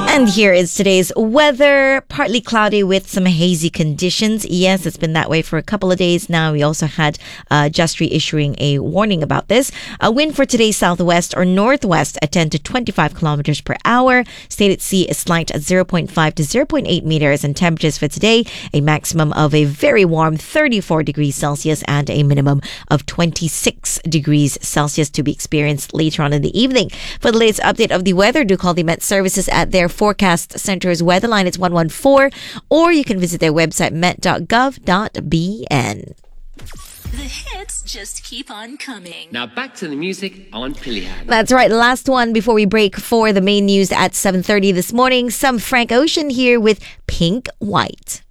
And here is today's weather. Partly cloudy with some hazy conditions. Yes, it's been that way for a couple of days now. We also had Just reissuing a warning about this. A wind for today, southwest or northwest at 10 to 25 kilometers per hour. State at sea is slight at 0.5 to 0.8 meters. And temperatures for today, a maximum of a very warm 34 degrees Celsius and a minimum of 26 degrees Celsius to be experienced later on in the evening. For the latest update of the weather, do call the Met Services at their Forecast Center's weather line. It's 114, or you can visit their website met.gov.bn. The hits just keep on coming. Now back to the music on Pilihan. That's right. Last one before we break for the main news at 7:30 this morning. Some Frank Ocean here with Pink White.